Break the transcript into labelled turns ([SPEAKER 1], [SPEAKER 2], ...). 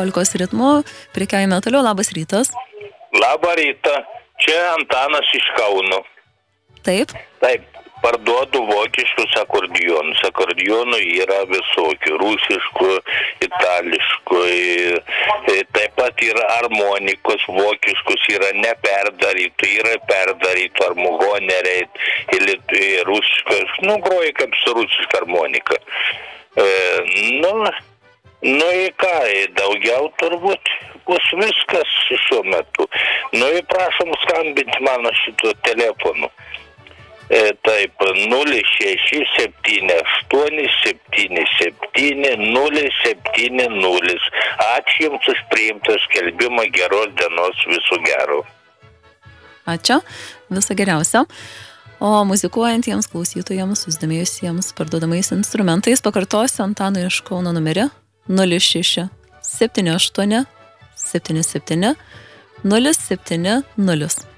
[SPEAKER 1] Polkos ritmu. Prekiaujame toliau. Labas rytas.
[SPEAKER 2] Labą rytą. Čia Antanas iš Kauno.
[SPEAKER 1] Taip.
[SPEAKER 2] Taip, parduodu vokiškus akordeonus. Akordeonų yra visokių. Rusiškų, itališkų. Taip pat yra harmonikos vokiškus, yra neperdarytų, yra perdarytų armugoneriai, rusiškas. Groja kaip su rusiška harmonika. Į ką, daugiau turbūt bus viskas šiuo metu. Prašom skambinti mano šito telefonu. Taip, 0678777070. Ačiū Jums už priimtą skelbimą, geros dienos, visų gerų.
[SPEAKER 1] Ačiū, viso geriausio. O muzikuojantiems klausytojams, susidomėjusiems parduodamais instrumentais, pakartosiu Antano iš Kauno numerį 06 78 77 070.